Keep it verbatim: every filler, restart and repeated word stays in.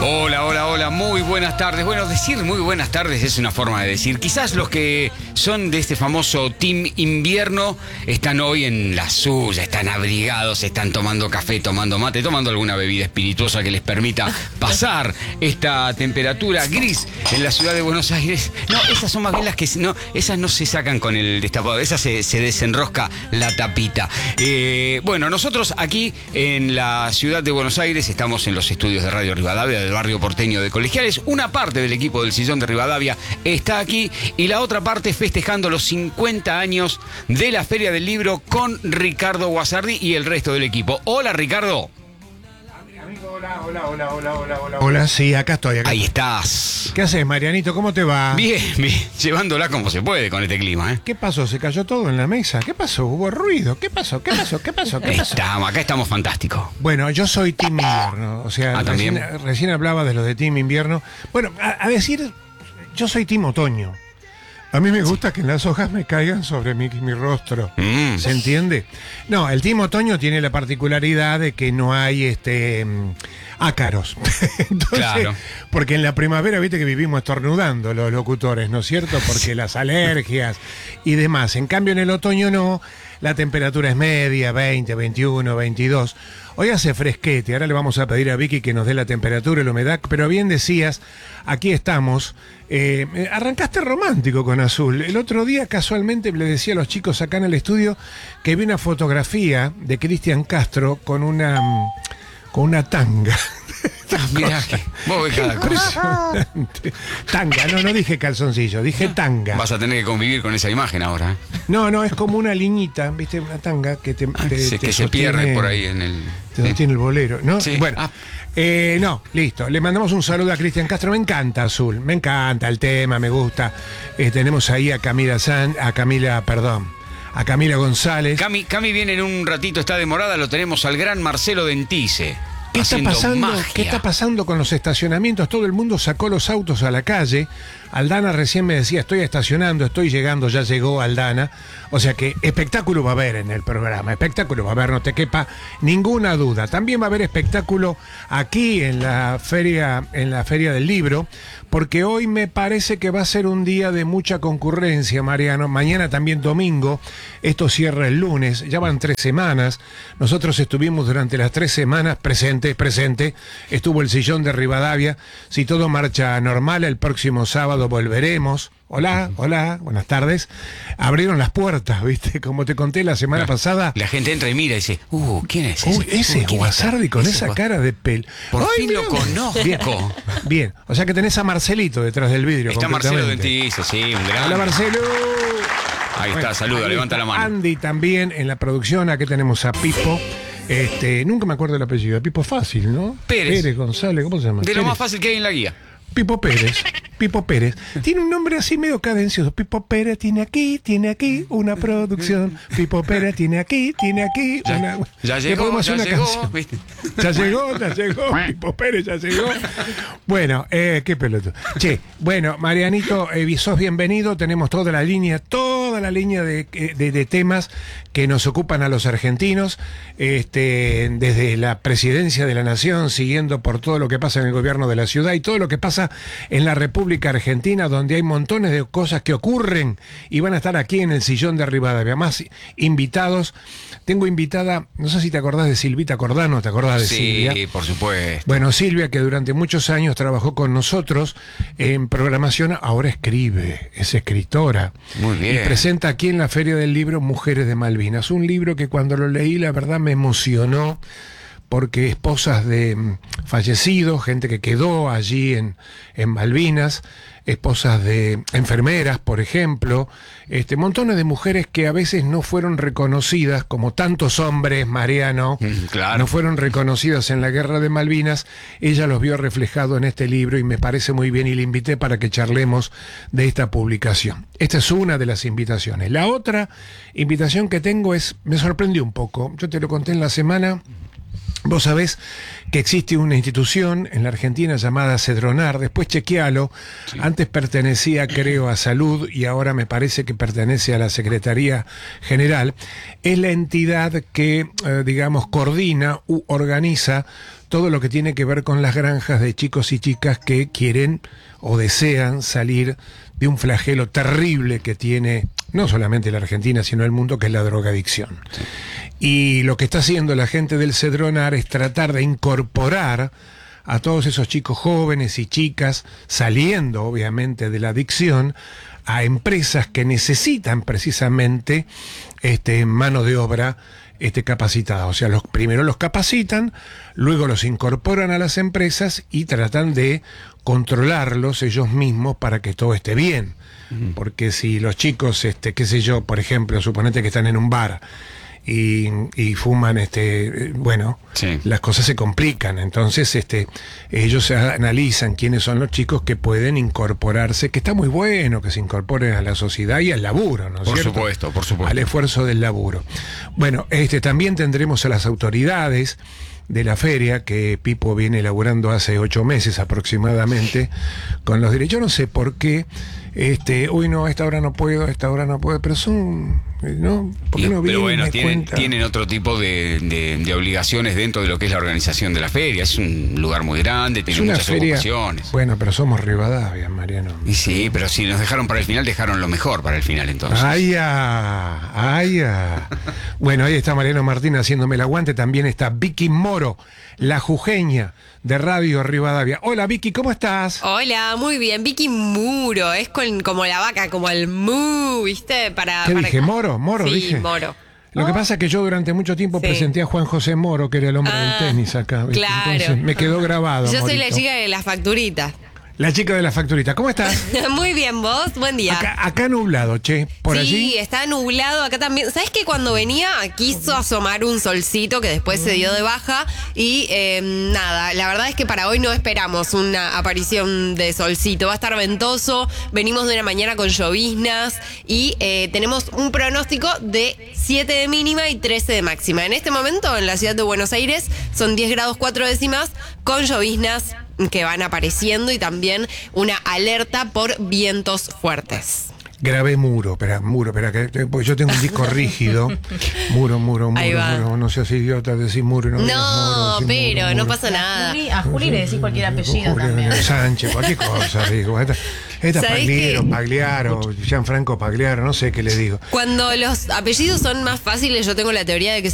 Hola, hola, hola, muy buenas tardes. Bueno, decir muy buenas tardes es una forma de decir. Quizás los que son de este famoso Team Invierno están hoy en la suya, están abrigados, están tomando café, tomando mate, tomando alguna bebida espirituosa que les permita pasar esta temperatura gris en la ciudad de Buenos Aires. No, esas son más bien las que no, esas no se sacan con el destapado, esas se, se desenrosca la tapita. Eh, bueno, nosotros aquí en la ciudad de Buenos Aires estamos en los estudios de Radio Rivadavia, del barrio porteño de Colegiales. Una parte del equipo del Sillón de Rivadavia está aquí y la otra parte festejando los cincuenta años de la Feria del Libro con Ricardo Guasardi y el resto del equipo. Hola, Ricardo. Hola, hola, hola, hola, hola, hola. Hola, sí, acá estoy. Acá Ahí estoy. estás. ¿Qué haces, Marianito? ¿Cómo te va? Bien, bien. Llevándola como se puede con este clima, ¿eh? ¿Qué pasó? ¿Se cayó todo en la mesa? ¿Qué pasó? ¿Hubo ruido? ¿Qué pasó? ¿Qué pasó? ¿Qué pasó? ¿Qué pasó? Estamos, acá estamos fantásticos. Bueno, yo soy Team Invierno. O sea, Ah, recién, ¿también? recién hablaba de los de Team Invierno. Bueno, a, a decir, yo soy Team Otoño. A mí me gusta que las hojas me caigan sobre mi, mi rostro. Mm. ¿Se entiende? No, el Team Otoño tiene la particularidad de que no hay este mm, ácaros. Entonces, Claro. porque en la primavera, viste que vivimos estornudando los locutores, ¿no es cierto? Porque las alergias y demás. En cambio, en el otoño no, la temperatura es media, veinte, veintiuno, veintidós. Hoy hace fresquete, ahora le vamos a pedir a Vicky que nos dé la temperatura y la humedad, pero bien decías, aquí estamos. Eh, arrancaste romántico con Azul. El otro día casualmente le decía a los chicos acá en el estudio que vi una fotografía de Cristian Castro con una, con una tanga. Mirá, que vos ves cada cosa. Impresionante. Tanga, no, no dije calzoncillo, dije tanga. Vas a tener que convivir con esa imagen ahora, ¿eh? No, no, es como una liñita, ¿viste? Una tanga que te, Ah, te- se- te que se sostiene- pierde por ahí en el... Te sostiene el bolero, ¿no? Sí. Bueno, Ah. eh, no, listo. Le mandamos un saludo a Cristian Castro. Me encanta Azul, me encanta el tema, me gusta. Eh, tenemos ahí a Camila San, a Camila, perdón, a Camila González. Cami, Cami viene en un ratito, está demorada, lo tenemos al gran Marcelo Dentice. ¿Qué está, haciendo pasando, magia. ¿Qué está pasando con los estacionamientos? Todo el mundo sacó los autos a la calle. Aldana recién me decía, estoy estacionando, estoy llegando, ya llegó Aldana. O sea que espectáculo va a haber en el programa, espectáculo va a haber, no te quepa ninguna duda. También va a haber espectáculo aquí en la feria, en la Feria del Libro, porque hoy me parece que va a ser un día de mucha concurrencia, Mariano. Mañana también domingo, esto cierra el lunes, ya van tres semanas. Nosotros estuvimos durante las tres semanas presente, presente, estuvo el Sillón de Rivadavia. Si todo marcha normal, el próximo sábado volveremos. Hola, hola, buenas tardes. Abrieron las puertas, ¿viste? Como te conté la semana pasada. La gente entra y mira y dice, uh, ¿quién es ese? Uy, ese Uh, ¿quién Guasardi está? con Ese esa Gua- cara de pel. Por Ay, fin lo mirá. conozco. Bien, bien. O sea que tenés a Marcelito detrás del vidrio. Está Marcelo concretamente. Dentice, sí, un gran... Hola, Marcelo. Ahí está, Bueno, saluda, ahí levanta está la mano. Andy también en la producción. Aquí tenemos a Pipo. Este, nunca me acuerdo el apellido. Pipo Fácil, ¿no? Pérez. Pérez González, ¿cómo se llama? De lo Pérez. más fácil que hay en la guía. Pipo Pérez. Pipo Pérez. Tiene un nombre así medio cadencioso. Pipo Pérez tiene aquí, tiene aquí una producción. Pipo Pérez tiene aquí, tiene aquí Ya, una. ya Le llegó, podemos ya hacer una llegó, canción. ¿viste? Ya llegó, ya llegó. Pipo Pérez ya llegó. Bueno, eh, qué peloto. Che, bueno, Marianito, eh, sos bienvenido. Tenemos toda la línea, toda la línea de, de, de temas que nos ocupan a los argentinos. Este, desde la presidencia de la nación, siguiendo por todo lo que pasa en el gobierno de la ciudad y todo lo que pasa en la República Argentina, donde hay montones de cosas que ocurren y van a estar aquí en el Sillón de Rivadavia. Más invitados. Tengo invitada, no sé si te acordás de Silvita Cordano, ¿te acordás de Sí, Silvia? por supuesto. Bueno, Silvia, que durante muchos años trabajó con nosotros en programación, ahora escribe, es escritora. Muy bien. Y presenta aquí en la Feria del Libro Mujeres de Malvinas. Un libro que cuando lo leí, la verdad me emocionó, porque esposas de mm, fallecidos, gente que quedó allí en, en Malvinas, esposas de enfermeras, por ejemplo, este, montones de mujeres que a veces no fueron reconocidas, como tantos hombres, Mariano, Mm, claro. no fueron reconocidas en la Guerra de Malvinas. Ella los vio reflejado en este libro y me parece muy bien, y le invité para que charlemos de esta publicación. Esta es una de las invitaciones. La otra invitación que tengo es, me sorprendió un poco, yo te lo conté en la semana. Vos sabés que existe una institución en la Argentina llamada Cedronar, después chequealo, sí. Antes pertenecía, creo, a Salud y ahora me parece que pertenece a la Secretaría General. Es la entidad que, eh, digamos, coordina u organiza todo lo que tiene que ver con las granjas de chicos y chicas que quieren o desean salir de un flagelo terrible que tiene no solamente la Argentina, sino el mundo, que es la drogadicción. Sí. Y lo que está haciendo la gente del Cedronar es tratar de incorporar a todos esos chicos jóvenes y chicas, saliendo obviamente de la adicción, a empresas que necesitan precisamente este, mano de obra este, capacitada. O sea, los, primero los capacitan, luego los incorporan a las empresas y tratan de controlarlos ellos mismos para que todo esté bien. Uh-huh. Porque si los chicos, este, qué sé yo, por ejemplo, suponete que están en un bar y, y fuman, este, bueno, sí. las cosas se complican. Entonces, este, ellos analizan quiénes son los chicos que pueden incorporarse, que está muy bueno que se incorporen a la sociedad y al laburo, ¿no es por cierto? Por supuesto, por supuesto. Al esfuerzo del laburo. Bueno, este, también tendremos a las autoridades de la feria, que Pipo viene elaborando hace ocho meses aproximadamente, con los derechos. Yo no sé por qué, este, uy no, a esta hora no puedo, a esta hora no puedo, pero son, ¿no? ¿Por qué no vienen? Pero bueno, tienen, tienen otro tipo de, de, de obligaciones dentro de lo que es la organización de la feria. Es un lugar muy grande, tiene muchas feria, ocupaciones. Bueno, pero somos Rivadavia, Mariano. Y sí, pero si nos dejaron para el final, dejaron lo mejor para el final entonces. ¡Ay, ya! ¡Ay, ya! Bueno, ahí está Mariano Martín haciéndome el aguante. También está Vicky Moro, la jujeña de Radio Rivadavia. Hola Vicky, ¿cómo estás? Hola, muy bien. Vicky Muro, es con, como la vaca, como el mu, ¿viste? Para, ¿Qué para... dije? ¿Moro? ¿Moro? Sí, dije. Moro. Lo que pasa es que yo durante mucho tiempo sí. presenté a Juan José Moro, que era el hombre ah, del tenis acá. ¿viste? Claro. Entonces me quedó grabado. Yo Morito. soy la chica de las facturitas. La chica de la facturita, ¿cómo estás? Muy bien, ¿vos? Buen día. Acá, acá nublado, che, por sí, allí. Sí, está nublado acá también. ¿Sabes que cuando venía quiso asomar un solcito que después se dio de baja? Y eh, nada, la verdad es que para hoy no esperamos una aparición de solcito. Va a estar ventoso, venimos de una mañana con lloviznas y eh, tenemos un pronóstico de siete de mínima y trece de máxima. En este momento en la ciudad de Buenos Aires son diez grados cuatro décimas con lloviznas que van apareciendo y también una alerta por vientos fuertes. Grabé muro, espera, muro, espera, que porque yo tengo un disco rígido. Muro, muro, muro, muro. No seas idiota, decís muro. No, no muro, pero muro, no muro. pasa nada. A Juli, a Juli le decís cualquier apellido Julio, también. Sánchez, cualquier cosa, digo. Esta, esta Pagliaro, que... Pagliaro, Gianfranco Pagliaro, no sé qué le digo. Cuando los apellidos son más fáciles, yo tengo la teoría de que